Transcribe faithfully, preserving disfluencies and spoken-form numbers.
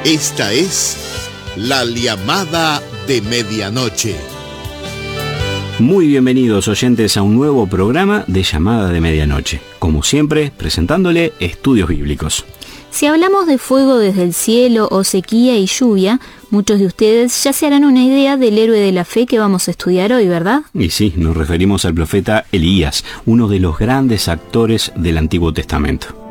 Esta es la llamada de medianoche. Muy bienvenidos oyentes a un nuevo programa de Llamada de Medianoche. Como siempre, presentándole estudios bíblicos. Si hablamos de fuego desde el cielo o sequía y lluvia, muchos de ustedes ya se harán una idea del héroe de la fe que vamos a estudiar hoy, ¿verdad? Y sí, nos referimos al profeta Elías, uno de los grandes actores del Antiguo Testamento.